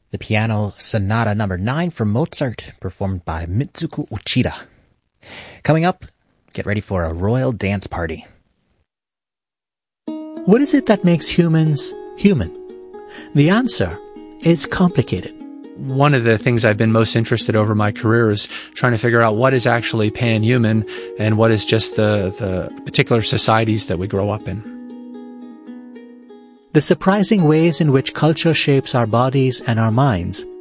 the Piano Sonata number 9 from Mozart, performed by Mitsuko Uchida. Coming up, get ready for a royal dance party. What is it that makes humans human? The answer is complicated. One of the things I've been most interested over my career is trying to figure out what is actually pan-human and what is just the particular societies that we grow up in. The surprising ways in which culture shapes our bodies and our minds